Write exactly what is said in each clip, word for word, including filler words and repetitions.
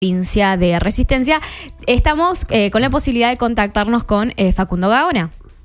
provincia de Resistencia. Estamos eh, con la posibilidad de contactarnos con eh, Facundo Gaona.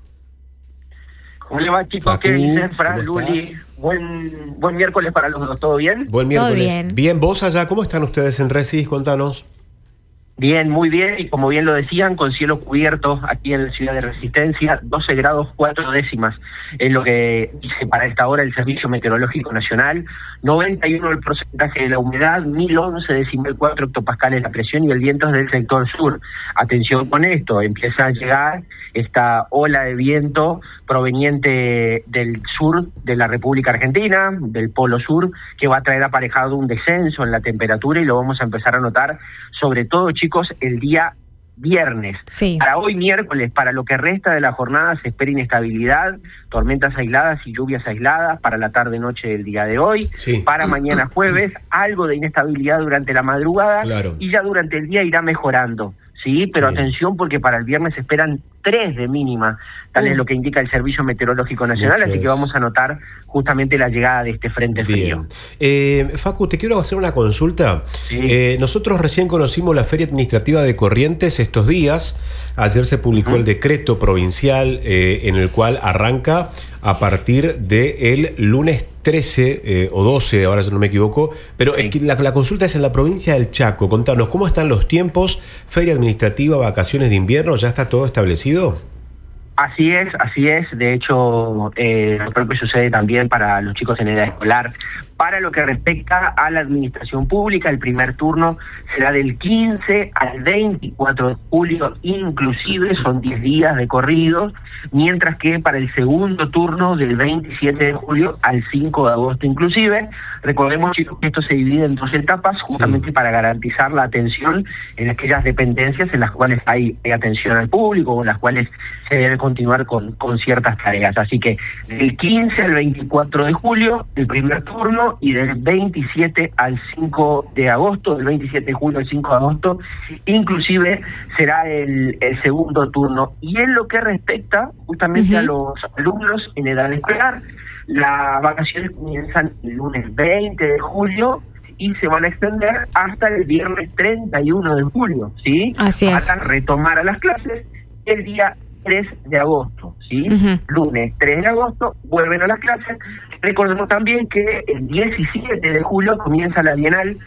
¿Cómo le va, chicos? Facu, ¿Qué dicen? Fran, ¿cómo Luli, estás? buen, buen miércoles para los dos, ¿todo bien? Buen miércoles. bien. Bien, vos allá, ¿cómo están ustedes en Resis? Contanos. Bien, muy bien, y como bien lo decían, con cielo cubierto aquí en la ciudad de Resistencia, doce grados cuatro décimas, es lo que dice para esta hora el Servicio Meteorológico Nacional, noventa y uno el porcentaje de la humedad, mil once decimal cuatro hectopascales la presión y el viento es del sector sur. Atención con esto, empieza a llegar esta ola de viento proveniente del sur de la República Argentina, del Polo Sur, que va a traer aparejado un descenso en la temperatura y lo vamos a empezar a notar, sobre todo, chicos, el día viernes. Sí. Para hoy miércoles, para lo que resta de la jornada se espera inestabilidad, tormentas aisladas y lluvias aisladas para la tarde-noche del día de hoy. Sí. Para mañana jueves, algo de inestabilidad durante la madrugada. Claro. Y ya durante el día irá mejorando. Sí, pero Sí. atención porque para el viernes se esperan tres de mínima, tal Uh. es lo que indica el Servicio Meteorológico Nacional, Mucho así que es. vamos a notar justamente la llegada de este frente frío. Bien. Eh, Facu, te quiero hacer una consulta. Sí. Eh, nosotros recién conocimos la Feria Administrativa de Corrientes estos días. Ayer se publicó Uh-huh. el decreto provincial eh, en el cual arranca a partir del lunes trece eh, o doce, ahora si no me equivoco, pero Sí. eh, la, la consulta es en la provincia del Chaco. Contanos, ¿cómo están los tiempos? Feria Administrativa, vacaciones de invierno, ¿ya está todo establecido? Así es, así es. De hecho, eh, lo propio sucede también para los chicos en edad escolar. Para lo que respecta a la administración pública, el primer turno será del quince al veinticuatro de julio, inclusive son diez días de corridos, mientras que para el segundo turno del veintisiete de julio al cinco de agosto inclusive. Recordemos, chicos, que esto se divide en dos etapas, justamente Sí. para garantizar la atención en aquellas dependencias en las cuales hay, hay atención al público o en las cuales se debe continuar con, con ciertas tareas. Así que del quince al veinticuatro de julio, el primer turno, y del veintisiete al cinco de agosto, del veintisiete de julio al cinco de agosto, inclusive será el, el segundo turno. Y en lo que respecta justamente Uh-huh. a los alumnos en edad escolar, las vacaciones comienzan el lunes veinte de julio y se van a extender hasta el viernes treinta y uno de julio, ¿sí? Así es. Para retomar a las clases el día tres de agosto, ¿sí? Ujú. Lunes tres de agosto vuelven a las clases. Recordemos también que el diecisiete de julio comienza la Bienal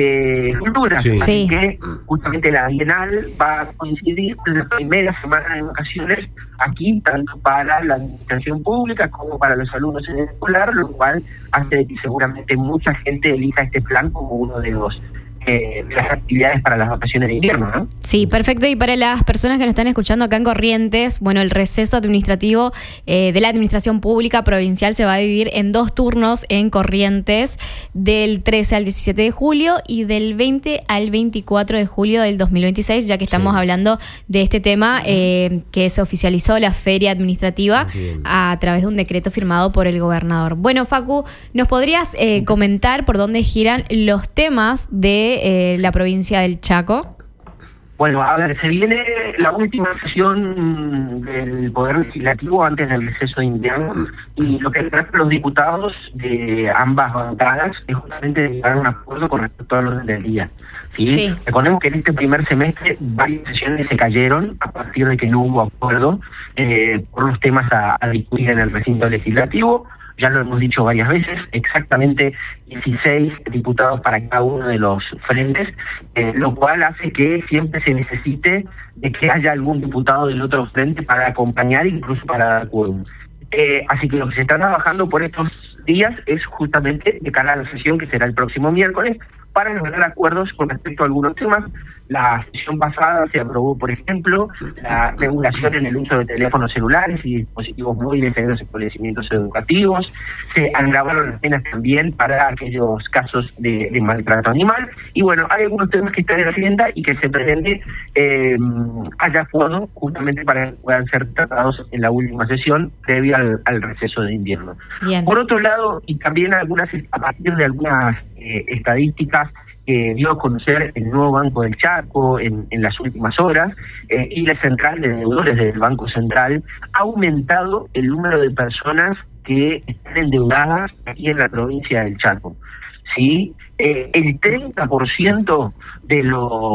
de Cultura, Sí. así Sí. que justamente la Bienal va a coincidir con la primera semana de vacaciones aquí, tanto para la administración pública como para los alumnos en el escolar, lo cual hace que seguramente mucha gente elija este plan como uno de los eh, de las actividades para las vacaciones de invierno, ¿no? Sí, perfecto. Y para las personas que nos están escuchando acá en Corrientes, bueno, el receso administrativo eh, de la administración pública provincial se va a dividir en dos turnos en Corrientes, del trece al diecisiete de julio y del veinte al veinticuatro de julio del dos mil veintiséis, ya que estamos Sí. hablando de este tema eh, que se oficializó la feria administrativa Bien. a través de un decreto firmado por el gobernador. Bueno, Facu, ¿nos podrías eh, comentar por dónde giran los temas de eh, la provincia del Chaco? Bueno, a ver, se viene la última sesión del Poder Legislativo antes del receso de invierno y lo que tratan los diputados de ambas bancadas es justamente llegar a un acuerdo con respecto al orden del día. ¿Sí? Sí. Recordemos que en este primer semestre varias sesiones se cayeron a partir de que no hubo acuerdo eh, por los temas a, a discutir en el recinto legislativo. Ya lo hemos dicho varias veces, exactamente dieciséis diputados para cada uno de los frentes, eh, lo cual hace que siempre se necesite de que haya algún diputado del otro frente para acompañar, incluso para dar quórum. Eh, así que lo que se está trabajando por estos días es justamente de cara a la sesión que será el próximo miércoles para lograr acuerdos con respecto a algunos temas. La sesión pasada se aprobó, por ejemplo, la regulación en el uso de teléfonos celulares y dispositivos móviles en los establecimientos educativos. Se agravaron las penas también para aquellos casos de, de maltrato animal. Y bueno, hay algunos temas que están en la agenda y que se pretende eh, haya acuerdo justamente para que puedan ser tratados en la última sesión previa al, al receso de invierno. Bien. Por otro lado, y también algunas a partir de algunas eh, estadísticas que dio a conocer el nuevo Banco del Chaco en, en las últimas horas, eh, y la central de deudores del Banco Central, ha aumentado el número de personas que están endeudadas aquí en la provincia del Chaco. ¿sí? Eh, el treinta por ciento de los